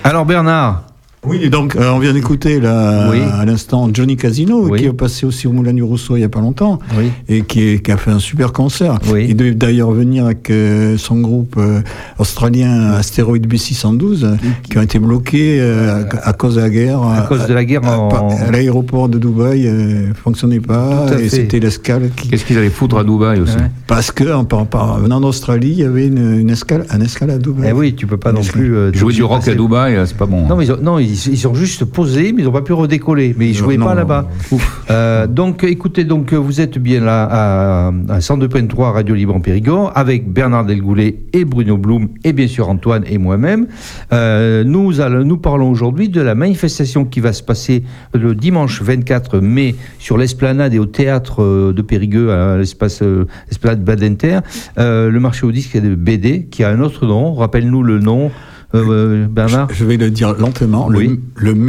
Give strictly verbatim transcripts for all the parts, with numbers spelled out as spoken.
Alors Bernard. Oui, donc euh, on vient d'écouter là, oui. à l'instant Johnny Casino, oui. qui est passé aussi au Moulin du Rousseau il n'y a pas longtemps, oui. et qui, est, qui a fait un super concert. Oui. Il devait d'ailleurs venir avec euh, son groupe euh, australien Asteroid B six cent douze, oui. qui ont été bloqués euh, à, à cause de la guerre. À, à cause de la guerre à, en... à, à l'aéroport de Dubaï ne euh, fonctionnait pas, et fait. C'était l'escale qui... Qu'est-ce qu'ils allaient foutre à Dubaï aussi ouais. Parce qu'en venant d'Australie, il y avait une, une, escale, une escale à Dubaï. Eh oui, tu peux pas une non escale. plus... Euh, Jouer du rock à Dubaï, c'est pas bon. Non, mais ils ont, non, ils, ils ont juste posé, mais ils n'ont pas pu redécoller. Mais ils ne jouaient non, pas non, là-bas. Euh, donc, écoutez, donc, vous êtes bien là à, à cent deux point trois Radio Libre en Périgord, avec Bernard Delgoulet et Bruno Blum, et bien sûr Antoine et moi-même. Euh, nous, allons, nous parlons aujourd'hui de la manifestation qui va se passer le dimanche vingt-quatre mai sur l'esplanade et au théâtre de Périgueux, à l'espace euh, l'esplanade Badinter. Euh, le marché au disque de B D, qui a un autre nom. Rappelle-nous le nom. Euh, Bernard, je, je vais le dire lentement. Oui. Le, le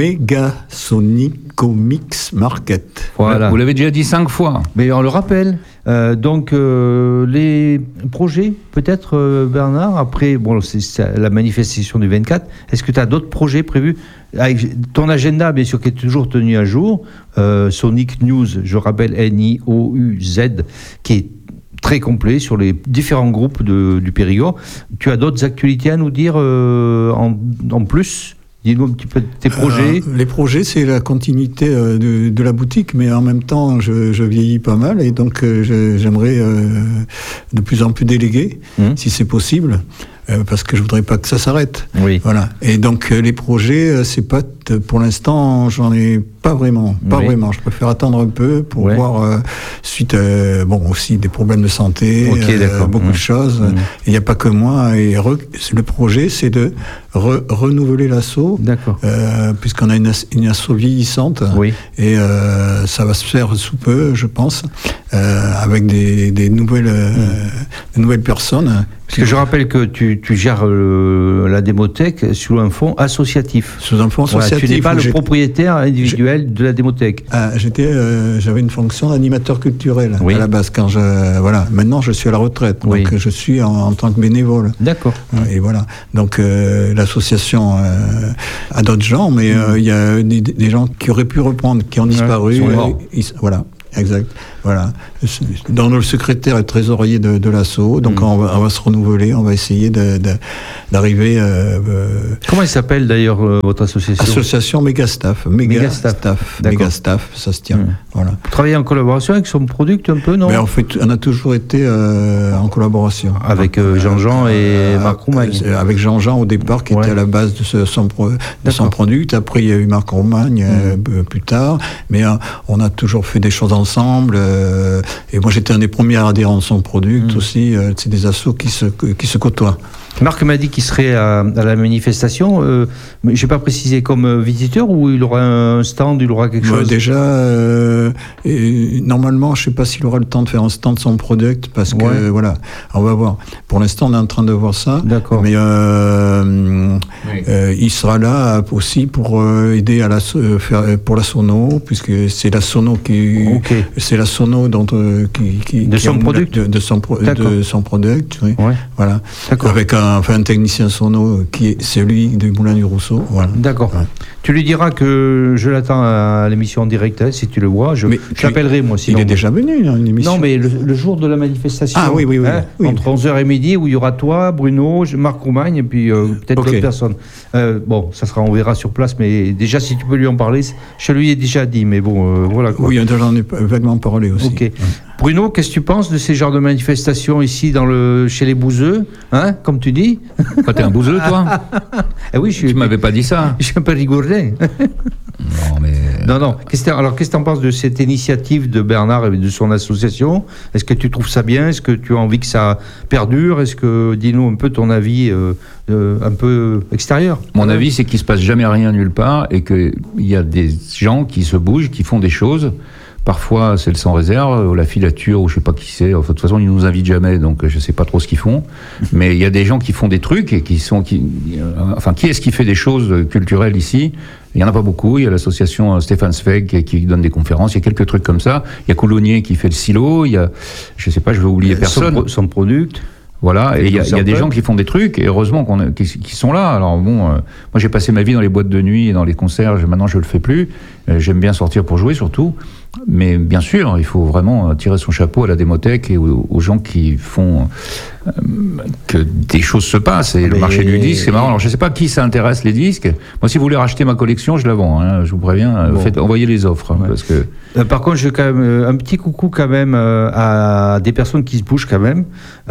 Megasonic Market. Voilà. Vous l'avez déjà dit cinq fois. Mais on le rappelle. Euh, donc euh, les projets, peut-être euh, Bernard. Après, bon, c'est, c'est la manifestation du vingt-quatre. Est-ce que tu as d'autres projets prévus? Avec ton agenda, bien sûr, qui est toujours tenu à jour. Euh, Sonic News, je rappelle N I O U Z, qui est très complet sur les différents groupes de, du Périgord. Tu as d'autres actualités à nous dire euh, en, en plus? Dis-nous un petit peu tes projets. Euh, les projets, c'est la continuité euh, de, de la boutique, mais en même temps, je, je vieillis pas mal et donc euh, je, j'aimerais euh, de plus en plus déléguer, mmh. si c'est possible. Euh, parce que je voudrais pas que ça s'arrête. Oui. Voilà. Et donc euh, les projets, euh, c'est pas t- pour l'instant, j'en ai pas vraiment, pas oui. vraiment. Je préfère attendre un peu pour ouais. voir euh, suite, euh, bon aussi des problèmes de santé, okay, euh, beaucoup mmh. de choses. Il mmh. n'y a pas que moi. Et re- le projet, c'est de re- renouveler l'asso, euh, puisqu'on a une, as- une asso vieillissante. Oui. Et euh, ça va se faire sous peu, je pense, euh, avec des, des nouvelles, euh, mmh. des nouvelles personnes. Parce que je rappelle que tu, tu gères euh, la démothèque sous un fonds associatif. Sous un fonds associatif. Voilà, tu n'es pas le propriétaire individuel de la démothèque. Ah, j'étais, euh, j'avais une fonction d'animateur culturel oui. à la base. Quand je, voilà. Maintenant, je suis à la retraite, donc oui. je suis en, en tant que bénévole. D'accord. Et voilà. Donc euh, l'association euh, a d'autres gens, mais il euh, y a des, des gens qui auraient pu reprendre, qui ont disparu. Ouais, et, et, voilà. Exact. Voilà. Dans le secrétaire et trésorier de, de l'asso, donc mmh. on, va, on va se renouveler, on va essayer de, de, d'arriver. Euh, euh, Comment elle s'appelle d'ailleurs euh, votre association? Association Megastaff. Megastaff. Megastaff, ça se tient. Mmh. Voilà. Vous travaillez en collaboration avec son product un peu, non? Mais en fait, on a toujours été euh, en collaboration. Avec euh, Jean-Jean et euh, Marc Roumagne. Euh, avec Jean-Jean au départ, qui ouais. était à la base de, ce, son, pro, de son product. Après, il y a eu Marc Roumagne mmh. euh, plus tard. Mais euh, on a toujours fait des choses ensemble. Euh, et moi, j'étais un des premiers adhérents de son product mmh. aussi. Euh, c'est des assos qui se, qui se côtoient. Marc m'a dit qu'il serait à, à la manifestation, euh, mais je n'ai pas précisé comme euh, visiteur ou il aura un stand, il aura quelque ouais, chose déjà, euh, et, normalement, je ne sais pas s'il aura le temps de faire un stand de son product, parce que, ouais. voilà, on va voir. Pour l'instant, on est en train de voir ça. D'accord. Mais euh, oui. euh, il sera là aussi pour euh, aider à la, euh, faire, pour la sono, puisque c'est la sono qui... Okay. C'est la sono dont, euh, qui, qui... De qui son product de, de, son, pro, de son product, oui. Ouais. Voilà. D'accord. Avec un Enfin, un technicien sono qui est celui du Moulin du Rousseau. Voilà. D'accord. Ouais. Tu lui diras que je l'attends à l'émission en direct, hein, si tu le vois. Je, je l'appellerai, moi. Sinon. Il est déjà venu, hein, une émission. Non, mais le, le jour de la manifestation. Ah oui, oui, oui. Hein, oui. Entre onze heures et midi, où il y aura toi, Bruno, Marc Roumagne, et puis euh, peut-être okay. d'autres personnes. Euh, bon, ça sera, on verra sur place, mais déjà, si tu peux lui en parler, je lui ai déjà dit, mais bon, euh, voilà. Quoi. Oui, j'en ai vaguement parlé aussi. Ok. Ouais. Bruno, qu'est-ce que tu penses de ces genres de manifestations ici dans le, chez les bouseux, hein, comme tu dis? Quoi, t'es un bouseux, toi? Eh oui, je suis. Tu m'avais pas dit ça. Je suis un peu rigolé. Non, mais. Non, non. Qu'est-ce que, alors, qu'est-ce que tu en penses de cette initiative de Bernard et de son association? Est-ce que tu trouves ça bien? Est-ce que tu as envie que ça perdure? Est-ce que, dis-nous un peu ton avis euh, euh, un peu extérieur. Mon avis, c'est qu'il ne se passe jamais rien nulle part et qu'il y a des gens qui se bougent, qui font des choses. Parfois, c'est le sans réserve, ou la filature, ou je ne sais pas qui c'est. Enfin, de toute façon, ils ne nous invitent jamais, donc je ne sais pas trop ce qu'ils font. Mais il y a des gens qui font des trucs et qui sont... Qui, euh, enfin, qui est-ce qui fait des choses culturelles ici? Il n'y en a pas beaucoup. Il y a l'association Stéphane Zweig qui, qui donne des conférences. Il y a quelques trucs comme ça. Il y a Coulonnier qui fait le silo. Il y a... Je ne sais pas, je vais oublier personne. Son, son product. Voilà, et il y, y a des gens qui font des trucs, et heureusement qu'on a, qui, qui sont là. Alors bon, euh, moi j'ai passé ma vie dans les boîtes de nuit et dans les concerts, maintenant je le fais plus. Euh, j'aime bien sortir pour jouer surtout. Mais bien sûr, il faut vraiment tirer son chapeau à la Démothèque et aux, aux gens qui font euh, que des choses se passent. Et mais le marché du disque, c'est marrant. Alors je ne sais pas qui ça intéresse les disques. Moi, si vous voulez racheter ma collection, je la vends. Hein, je vous préviens. Bon. Faites, envoyez les offres. Hein, ouais. Parce que... Euh, par contre, je quand même euh, un petit coucou quand même euh, à des personnes qui se bougent quand même.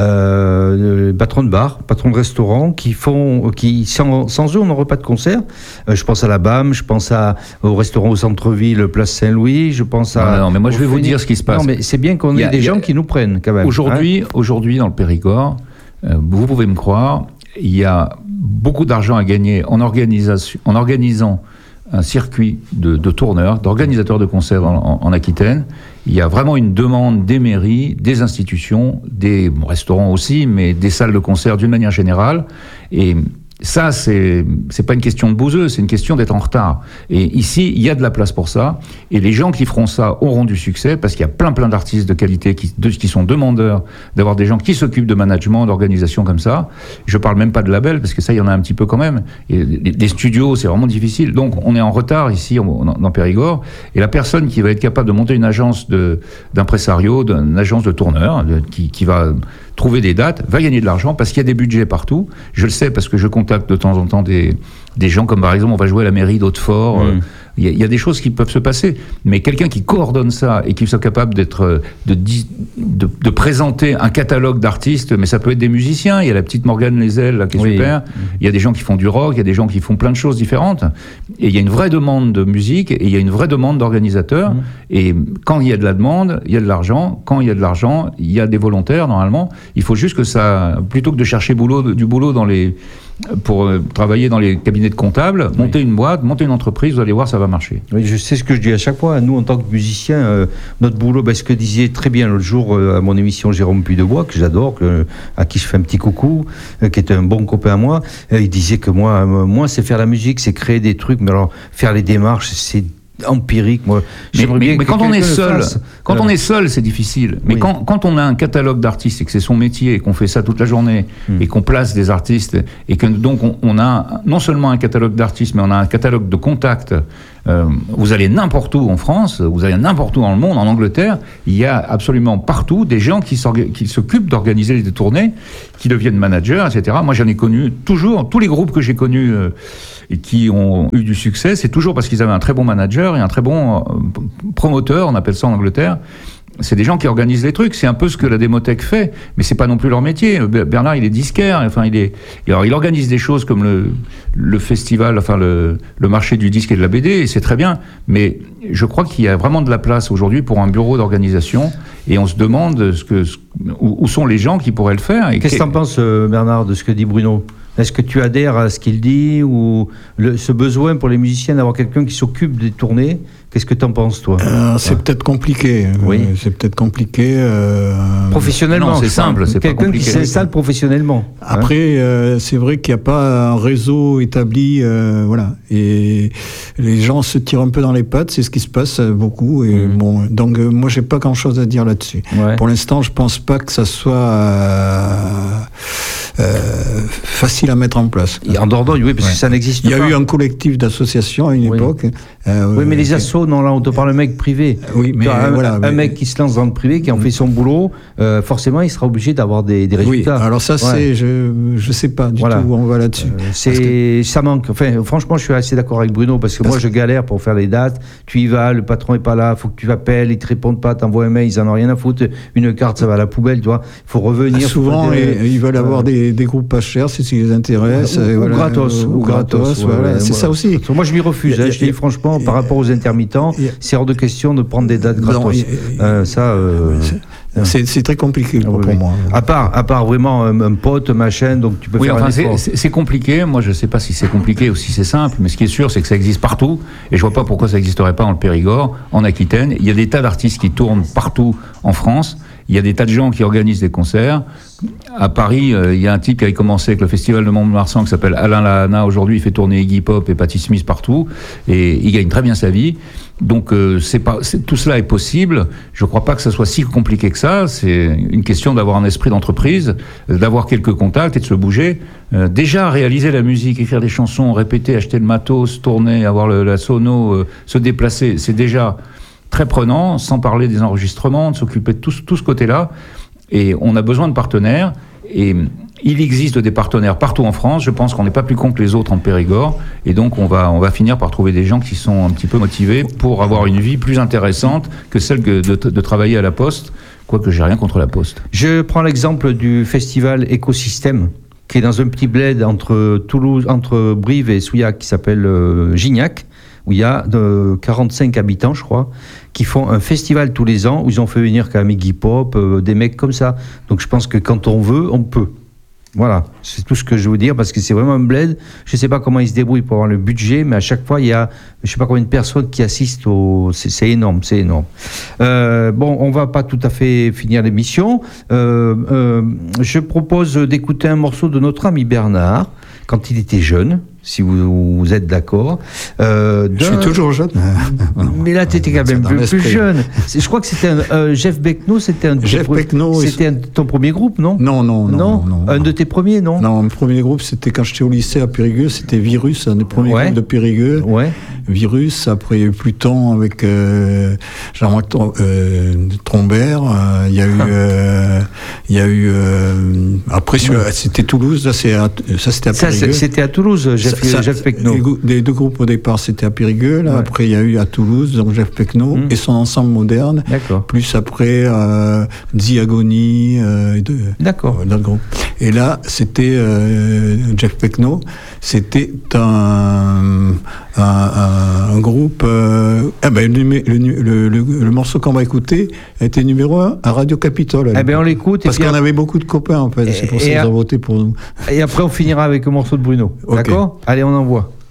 Euh, patrons de bar, patrons de restaurants, qui font, qui sans, sans eux, on n'aurait pas de concert. Euh, je pense à la B A M, je pense à, au restaurant au centre-ville, place Saint-Louis. Je pense à. Non, non mais moi je vais vous dire ce qui se passe. Non, mais c'est bien qu'on ait a, des gens a, qui nous prennent quand même. Aujourd'hui, hein. aujourd'hui dans le Périgord, euh, vous pouvez me croire, il y a beaucoup d'argent à gagner en, organisation, en organisant un circuit de, de tourneurs, d'organisateurs de concerts en, en, en Aquitaine. Il y a vraiment une demande des mairies, des institutions, des bon, restaurants aussi, mais des salles de concert d'une manière générale. Et ça, c'est, c'est pas une question de bouseux, c'est une question d'être en retard. Et ici, il y a de la place pour ça. Et les gens qui feront ça auront du succès parce qu'il y a plein, plein d'artistes de qualité qui, de, qui sont demandeurs d'avoir des gens qui s'occupent de management, d'organisation comme ça. Je parle même pas de label parce que ça, il y en a un petit peu quand même. Et les, les studios, c'est vraiment difficile. Donc, on est en retard ici, en, dans Périgord. Et la personne qui va être capable de monter une agence de, d'impresario, d'une agence de tourneurs, de, qui, qui va trouver des dates, va gagner de l'argent parce qu'il y a des budgets partout. Je le sais parce que je contacte de temps en temps des, des gens comme par exemple on va jouer à la mairie d'Hautefort. Il mmh. euh, y, y a des choses qui peuvent se passer. Mais quelqu'un qui coordonne ça et qui soit capable d'être, de, de, de présenter un catalogue d'artistes, mais ça peut être des musiciens. Il y a la petite Morgane Lézel là, qui est oui. super. Il y a des gens qui font du rock, il y a des gens qui font plein de choses différentes. Et il y a une vraie demande de musique et il y a une vraie demande d'organisateurs. Mmh. Et quand il y a de la demande, il y a de l'argent. Quand il y a de l'argent, il y a des volontaires normalement. Il faut juste que ça, plutôt que de chercher boulot, du boulot dans les, pour euh, travailler dans les cabinets de comptables, oui. monter une boîte, monter une entreprise, vous allez voir, ça va marcher. Oui, je sais ce que je dis à chaque fois. Nous, en tant que musiciens, euh, notre boulot, ben, ce que disait très bien l'autre jour euh, à mon émission Jérôme Puydebois, que j'adore, que, à qui je fais un petit coucou, euh, qui est un bon copain à moi, euh, il disait que moi, euh, moi, c'est faire la musique, c'est créer des trucs, mais alors faire les démarches, c'est empirique. Moi, mais, mais, mais quand on est seul, quand euh, on est seul, c'est difficile. Mais oui. quand, quand on a un catalogue d'artistes et que c'est son métier et qu'on fait ça toute la journée mm. et qu'on place des artistes et que donc on, on a non seulement un catalogue d'artistes, mais on a un catalogue de contacts. Euh, vous allez n'importe où en France, vous allez n'importe où dans le monde, en Angleterre, il y a absolument partout des gens qui, qui s'occupent d'organiser des tournées, qui deviennent managers, et cetera. Moi, j'en ai connu toujours, tous les groupes que j'ai connus euh, et qui ont eu du succès, c'est toujours parce qu'ils avaient un très bon manager et un très bon euh, promoteur, on appelle ça en Angleterre. C'est des gens qui organisent les trucs. C'est un peu ce que la Démothèque fait, mais c'est pas non plus leur métier. Bernard, il est disquaire. Enfin, il est. Alors, il organise des choses comme le le festival, enfin le le marché du disque et de la B D, et c'est très bien. Mais je crois qu'il y a vraiment de la place aujourd'hui pour un bureau d'organisation, et on se demande ce que ce, où, où sont les gens qui pourraient le faire. Et qu'est-ce que t'en penses, Bernard, de ce que dit Bruno ? Est-ce que tu adhères à ce qu'il dit, ou le, ce besoin pour les musiciens d'avoir quelqu'un qui s'occupe des tournées ? Qu'est-ce que tu en penses, toi ? euh, C'est ouais. peut-être compliqué. Oui. Euh, c'est peut-être compliqué. Euh... Professionnellement, non, c'est simple. C'est quelqu'un qui s'installe professionnellement. Après, hein euh, c'est vrai qu'il n'y a pas un réseau établi, euh, voilà. Et les gens se tirent un peu dans les pattes. C'est ce qui se passe beaucoup. Et mmh. bon, donc euh, moi, j'ai pas grand-chose à dire là-dessus. Ouais. Pour l'instant, je pense pas que ça soit euh, euh, facile à mettre en place. Et en Dordogne, oui, parce ouais. que ça n'existe pas. Il y a eu un collectif d'associations à une oui. époque. Euh, oui, mais les assos, non, là, on te parle d'un mec privé. Oui, mais un, voilà. Un mais... mec qui se lance dans le privé, qui en fait son boulot, euh, forcément, il sera obligé d'avoir des, des résultats. Oui, alors ça, ouais. c'est, je, je sais pas du voilà. tout où on va là-dessus. Euh, c'est, que... ça manque. Enfin, franchement, je suis assez d'accord avec Bruno, parce que parce moi, je galère pour faire les dates. Tu y vas, le patron est pas là, faut que tu appelles, ils te répondent pas, t'envoies un mail, ils en ont rien à foutre. Une carte, ça va à la poubelle, tu vois. Il faut revenir. Ah, souvent, faut et, ils veulent avoir euh... des, des groupes pas chers, c'est ce qui les intéresse. Ou, ou, voilà, ou gratos. Ou gratos, gratos ouais, voilà. Ouais, c'est ouais. ça aussi. Moi, je m'y refuse. Je dis franchement, par rapport aux intermittents, c'est hors de question de prendre des dates gratos. Non, y, y, euh, ça, euh, c'est, c'est très compliqué pour, oui, pour oui. moi. À part, à part vraiment un, un pote, machin, donc tu peux oui, faire enfin, un effort. C'est, c'est compliqué. Moi, je ne sais pas si c'est compliqué ou si c'est simple, mais ce qui est sûr, c'est que ça existe partout. Et je vois pas pourquoi ça n'existerait pas dans le Périgord, en Aquitaine. Il y a des tas d'artistes qui tournent partout en France. il y a des tas de gens qui organisent des concerts. À Paris, euh, il y a un type qui avait commencé avec le festival de Mont-de-Marsan qui s'appelle Alain Lahana. Aujourd'hui, il fait tourner Iggy Pop et Patti Smith partout. Et il gagne très bien sa vie. Donc, euh, c'est pas, c'est, tout cela est possible. Je ne crois pas que ça soit si compliqué que ça. C'est une question d'avoir un esprit d'entreprise, d'avoir quelques contacts et de se bouger. Euh, déjà, réaliser la musique, écrire des chansons, répéter, acheter le matos, tourner, avoir le, la sono, euh, se déplacer, c'est déjà très prenant, sans parler des enregistrements, de s'occuper de tout, tout ce côté-là. Et on a besoin de partenaires. Et il existe des partenaires partout en France. Je pense qu'on n'est pas plus con que les autres en Périgord. Et donc, on va, on va finir par trouver des gens qui sont un petit peu motivés pour avoir une vie plus intéressante que celle que de, de travailler à la Poste. Quoique, j'ai rien contre la Poste. Je prends l'exemple du festival Écosystème, qui est dans un petit bled entre Toulouse, entre Brive et Souillac, qui s'appelle euh, Gignac, où il y a de quarante-cinq habitants, je crois, qui font un festival tous les ans, où ils ont fait venir quand même Iggy Pop, euh, des mecs comme ça. Donc je pense que quand on veut, on peut. Voilà, c'est tout ce que je veux dire, parce que c'est vraiment un bled. Je ne sais pas comment ils se débrouillent pour avoir le budget, mais à chaque fois, il y a, je ne sais pas combien de personnes qui assistent au... C'est, c'est énorme, c'est énorme. Euh, bon, on ne va pas tout à fait finir l'émission. Euh, euh, je propose d'écouter un morceau de notre ami Bernard, quand il était jeune, si vous, vous êtes d'accord. Euh, je suis toujours jeune. Mais là, tu étais quand même plus, plus jeune. C'est, je crois que c'était un, euh, Jeff Beckno, c'était un, Jeff pro... Beckno, c'était un, ton premier groupe, non non non, non non, non, non. Un de tes premiers, non Non, mon premier groupe, c'était quand j'étais au lycée à Périgueux, c'était Virus, un des premiers ouais. groupes de Périgueux. Ouais. Virus, après il y a eu Pluton avec euh, Jean-Marc euh, Trombert, euh, il y a eu, euh, il y a eu, euh, après ouais. c'était Toulouse, là, c'est à, ça c'était à Périgueux. Ça, c'était à Toulouse, Jeff, ça, Jeff Beckno. Les deux groupes au départ c'était à Périgueux, là, ouais. après il y a eu à Toulouse, donc Jeff Beckno mmh. et son ensemble moderne, D'accord. plus après euh, Diagony euh, et deux, D'accord. Euh, d'autres groupes. Et là c'était euh, Jeff Beckno, c'était un, un, un un groupe. Euh, ah ben, le, le, le, le, le morceau qu'on va écouter a été numéro un à Radio Capitole. Eh ben, on l'écoute. Parce et qu'on puis, avait beaucoup de copains, en fait. C'est pour ça qu'ils ont voté pour nous. Et après, on finira avec le morceau de Bruno. Okay. D'accord ? Allez, on envoie.